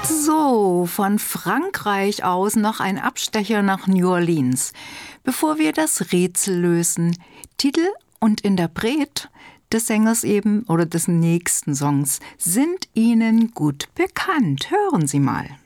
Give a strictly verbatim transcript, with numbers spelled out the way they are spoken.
So, von Frankreich aus noch ein Abstecher nach New Orleans. Bevor wir das Rätsel lösen, Titel und Interpret des Sängers eben oder des nächsten Songs sind Ihnen gut bekannt. Hören Sie mal.